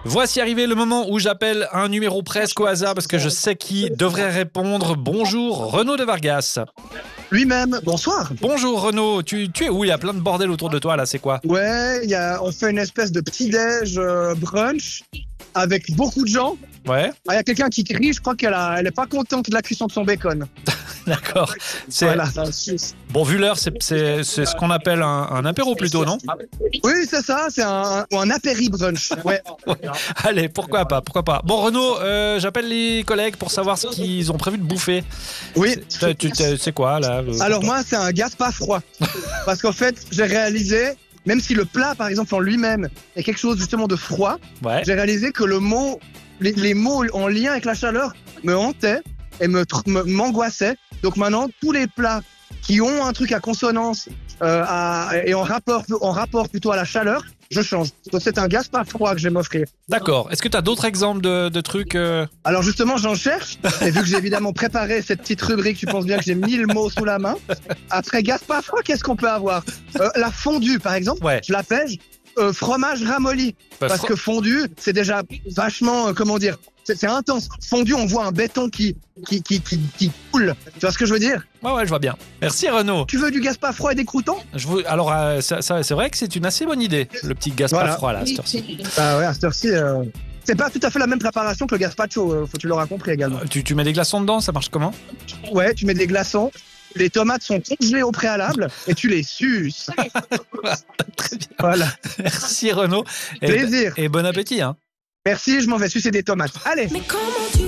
Voici arrivé le moment où j'appelle un numéro presque au hasard parce que je sais qui devrait répondre. Bonjour, Renaud de Vargas. Lui-même, bonsoir. Bonjour Renaud, tu es où? Il y a plein de bordel autour de toi là, c'est quoi? Ouais, on fait une espèce de petit-déj brunch avec beaucoup de gens. Ouais, Il y a quelqu'un qui crie, je crois elle est pas contente de la cuisson de son bacon. d'accord. Voilà. Bon, vu l'heure, c'est ce qu'on appelle un apéro plutôt, non? Oui, c'est ça, c'est un apéri brunch. Ouais. Allez, pourquoi pas. Bon Renaud, j'appelle les collègues pour savoir ce qu'ils ont prévu de bouffer. Oui. C'est quoi là? Alors moi, c'est un gaz pas froid. Parce qu'en fait, j'ai réalisé, même si le plat, par exemple, en lui-même est quelque chose justement de froid, Ouais. j'ai réalisé que les mots en lien avec la chaleur me hantaient et m'angoissaient. Donc maintenant, tous les plats qui ont un truc à consonance et en rapport plutôt à la chaleur, je change. Donc c'est un gaz pas froid que je vais m'offrir. D'accord. Est-ce que tu as d'autres exemples de trucs Alors justement, j'en cherche. Et vu que j'ai évidemment préparé cette petite rubrique, tu penses bien que j'ai 1000 mots sous la main. Après gaz pas froid, qu'est-ce qu'on peut avoir? La fondue, par exemple, Ouais. je la pèse. Fromage ramolli. Parce que fondu, c'est déjà vachement, comment dire, c'est intense. Fondu, on voit un béton qui coule. Tu vois ce que je veux dire? Ouais, je vois bien. Merci Renaud. Tu veux du gaz pas froid et des croûtons? Alors, c'est vrai que c'est une assez bonne idée, le petit gaz pas froid là, à cette heure-ci. Ah ouais, à cette heure-ci, c'est pas tout à fait la même préparation que le gazpacho, faut que tu l'auras compris également. Tu mets des glaçons dedans, ça marche comment? Ouais, tu mets des glaçons. Les tomates sont congelées au préalable et tu les suces. Très bien. Voilà. Merci Renaud. Plaisir. Et bon appétit. Hein. Merci, je m'en vais sucer des tomates. Allez. Mais comment tu